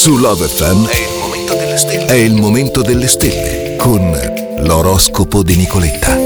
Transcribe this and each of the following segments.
Su Love FM è il momento delle stelle con l'oroscopo di Nicoletta.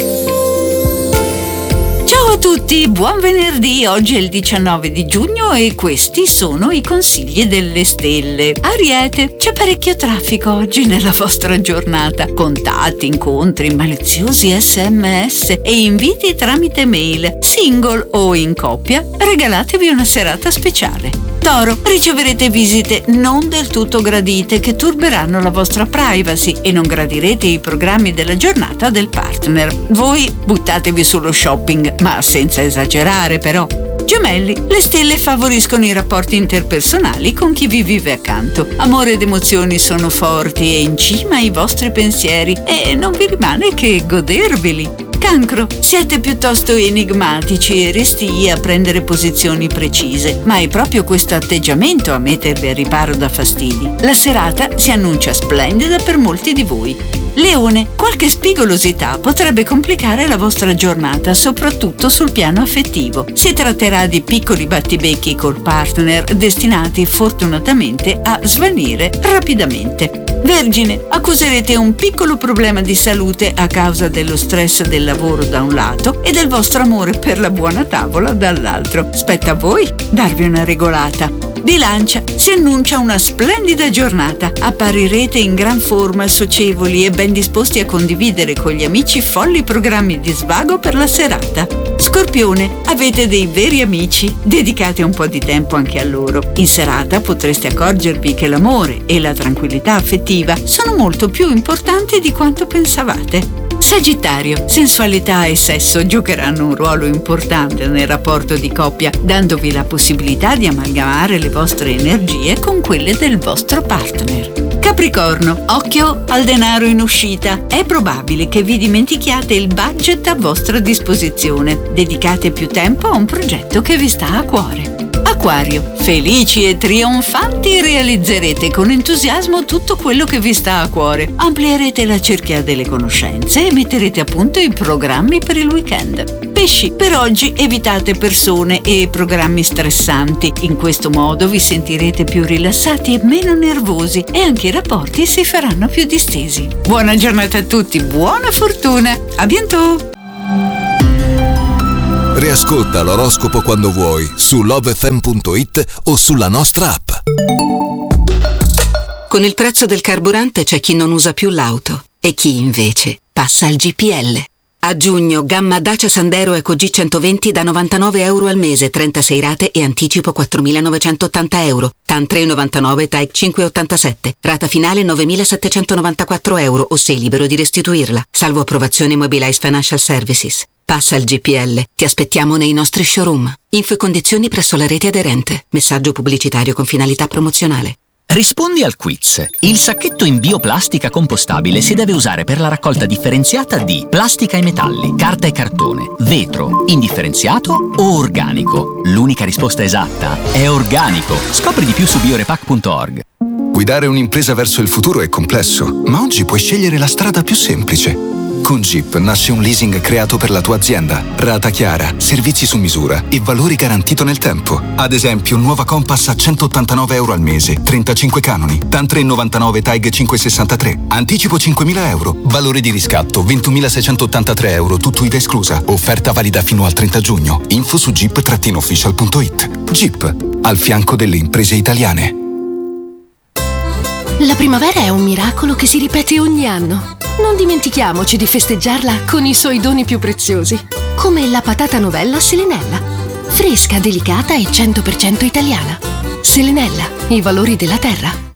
Ciao a tutti, buon venerdì. Oggi è il 19 di giugno e questi sono i consigli delle stelle. Ariete, c'è parecchio traffico oggi nella vostra giornata. Contatti, incontri, maliziosi SMS e inviti tramite mail. Single o in coppia, regalatevi una serata speciale. Toro, riceverete visite non del tutto gradite che turberanno la vostra privacy e non gradirete i programmi della giornata del partner. Voi buttatevi sullo shopping, ma senza esagerare però. Gemelli, le stelle favoriscono i rapporti interpersonali con chi vi vive accanto. Amore ed emozioni sono forti e in cima ai vostri pensieri e non vi rimane che goderveli. Cancro, siete piuttosto enigmatici e restii a prendere posizioni precise, ma è proprio questo atteggiamento a mettervi a riparo da fastidi. La serata si annuncia splendida per molti di voi. Leone, qualche spigolosità potrebbe complicare la vostra giornata, soprattutto sul piano affettivo. Si tratterà di piccoli battibecchi col partner destinati fortunatamente a svanire rapidamente. Vergine, accuserete un piccolo problema di salute a causa dello stress del lavoro da un lato e del vostro amore per la buona tavola dall'altro. Spetta a voi darvi una regolata. Bilancia, si annuncia una splendida giornata. Apparirete in gran forma, socievoli e ben disposti a condividere con gli amici folli programmi di svago per la serata. Scorpione, avete dei veri amici, dedicate un po' di tempo anche a loro. In serata potreste accorgervi che l'amore e la tranquillità affettiva sono molto più importanti di quanto pensavate. Sagittario, sensualità e sesso giocheranno un ruolo importante nel rapporto di coppia, dandovi la possibilità di amalgamare le vostre energie con quelle del vostro partner. Capricorno, occhio al denaro in uscita. È probabile che vi dimentichiate il budget a vostra disposizione. Dedicate più tempo a un progetto che vi sta a cuore. Acquario, felici e trionfanti realizzerete con entusiasmo tutto quello che vi sta a cuore. Amplierete la cerchia delle conoscenze e metterete a punto i programmi per il weekend. Pesci, per oggi evitate persone e programmi stressanti. In questo modo vi sentirete più rilassati e meno nervosi e anche i rapporti si faranno più distesi. Buona giornata a tutti, buona fortuna, a bientôt! Riascolta l'oroscopo quando vuoi su lovefm.it o sulla nostra app. Con il prezzo del carburante c'è chi non usa più l'auto e chi invece passa al GPL. A giugno gamma Dacia Sandero Eco G120 da €99 al mese, 36 rate e anticipo €4.980. TAN 3,99, TAEC 5,87. Rata finale €9.794 o sei libero di restituirla. Salvo approvazione Mobilize Financial Services. Passa al GPL. Ti aspettiamo nei nostri showroom. Info e condizioni presso la rete aderente. Messaggio pubblicitario con finalità promozionale. Rispondi al quiz. Il sacchetto in bioplastica compostabile si deve usare per la raccolta differenziata di plastica e metalli, carta e cartone, vetro, indifferenziato o organico. L'unica risposta esatta è organico. Scopri di più su biorepack.org. Guidare un'impresa verso il futuro è complesso, ma oggi puoi scegliere la strada più semplice. Con Jeep nasce un leasing creato per la tua azienda. Rata chiara, servizi su misura e valore garantito nel tempo. Ad esempio, nuova Compass a €189 al mese, 35 canoni, TAN 3,99, TAEG 5,63. Anticipo €5.000, valore di riscatto €20.683, tutto IVA esclusa. Offerta valida fino al 30 giugno. Info su jeep-official.it. Jeep, al fianco delle imprese italiane. La primavera è un miracolo che si ripete ogni anno. Non dimentichiamoci di festeggiarla con i suoi doni più preziosi, come la patata novella Selenella. Fresca, delicata e 100% italiana. Selenella, i valori della terra.